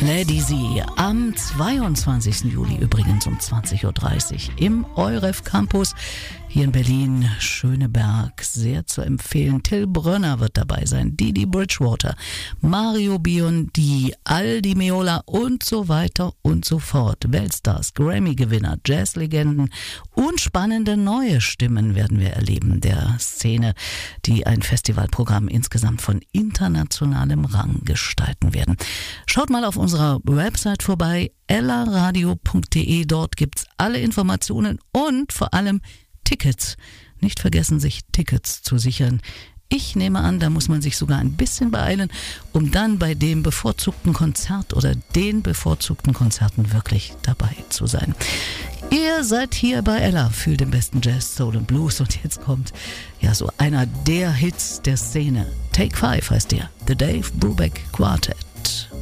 Plädisi am 22. Juli übrigens um 20.30 Uhr im EUREF Campus hier in Berlin, Schöneberg, sehr zu empfehlen. Till Brönner wird dabei sein, Didi Bridgewater, Mario Biondi, Aldi Meola und so weiter und so fort. Weltstars, Grammy-Gewinner, Jazzlegenden und spannende neue Stimmen werden wir erleben der Szene, die ein Festivalprogramm insgesamt von internationalem Rang gestalten werden. Schaut mal auf unserer Website vorbei, ellaradio.de, dort gibt's alle Informationen und vor allem Tickets. Nicht vergessen, sich Tickets zu sichern. Ich nehme an, da muss man sich sogar ein bisschen beeilen, um dann bei dem bevorzugten Konzert oder den bevorzugten Konzerten wirklich dabei zu sein. Ihr seid hier bei Ella für den besten Jazz, Soul und Blues und jetzt kommt ja so einer der Hits der Szene. Take 5 heißt der, The Dave Brubeck Quartet.